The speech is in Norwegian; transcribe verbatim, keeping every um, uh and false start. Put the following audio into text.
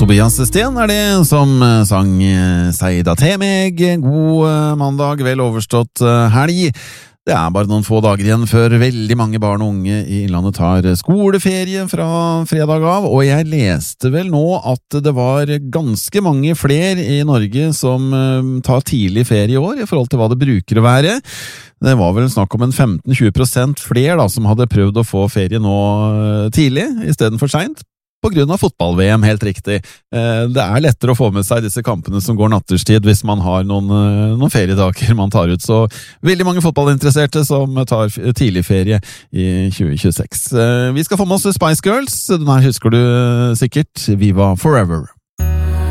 Tobias Sten er det som sang Seida til meg. God mandag, vel overstått helg. Det er bare noen få dager igjen før veldig mange barn og unge i Innlandet tar skoleferie fra fredag av, og jeg leste vel nå at det var ganske mange flere i Norge som tar tidlig ferie i år i forhold til hva det bruker å være. Det var vel snakk om en femten til tjue prosent flere da, som hadde prøvd å få ferie nå tidlig i stedet for sent. På grunn av fotball-V M, helt riktig. Det er lettere å få med seg disse kampene som går natterstid hvis man har noen, noen feriedager man tar ut. Så veldig mange fotballinteresserte som tar tidlig ferie i tjue tjueseks. Vi skal få med oss Spice Girls. Den her husker du sikkert. Viva Forever.